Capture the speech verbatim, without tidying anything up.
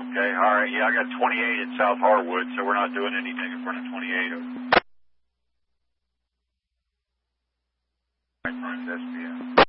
Okay, all right. Yeah, I got twenty-eight at South Harwood, so we're not doing anything in front of twenty-eight. Right in front of S P F.